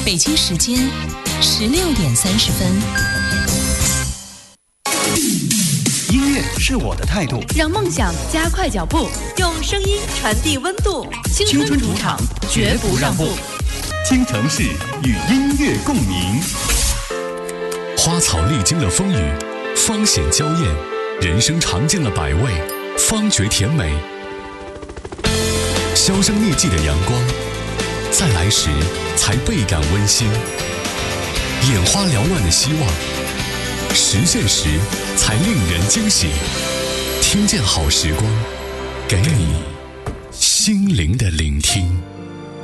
北京时间16:30。 音乐是我的态度， 让梦想加快脚步，用声音传递温度。 青春主场，绝不让步。京城市与音乐共鸣。 花草历经了风雨，方显娇艳；人生尝尽了百味，方觉甜美。销声匿迹的阳光，再来时才倍感温馨。眼花缭乱的希望，实现时才令人惊喜。听见好时光，给你心灵的聆听。